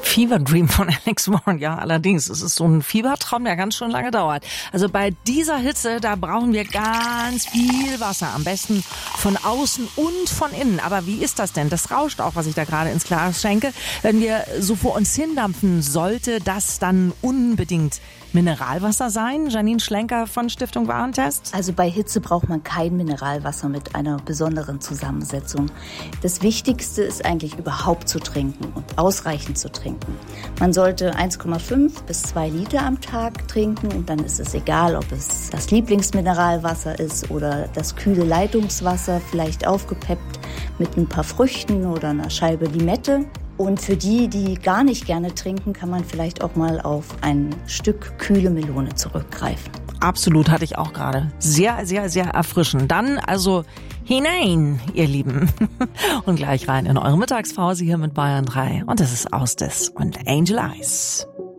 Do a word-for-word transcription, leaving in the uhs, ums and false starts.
Fever Dream von Alex Warren, ja, allerdings. Es ist so ein Fiebertraum, der ganz schön lange dauert. Also bei dieser Hitze, da brauchen wir ganz viel Wasser. Am besten von außen und von innen. Aber wie ist das denn? Das rauscht auch, was ich da gerade ins Glas schenke. Wenn wir so vor uns hindampfen, sollte das dann unbedingt Mineralwasser sein? Janine Schlenker von Stiftung Warentest? Also bei Hitze braucht man kein Mineralwasser mit einer besonderen Zusammensetzung. Das Wichtigste ist eigentlich überhaupt zu trinken und ausreichend zu trinken. Man sollte eins Komma fünf bis zwei Liter am Tag trinken und dann ist es egal, ob es das Lieblingsmineralwasser ist oder das kühle Leitungswasser, vielleicht aufgepeppt mit ein paar Früchten oder einer Scheibe Limette. Und für die, die gar nicht gerne trinken, kann man vielleicht auch mal auf ein Stück kühle Melone zurückgreifen. Absolut, hatte ich auch gerade. Sehr, sehr, sehr erfrischend. Dann also hinein, ihr Lieben. Und gleich rein in eure Mittagspause hier mit Bayern drei. Und das ist Austes und Angel Eyes.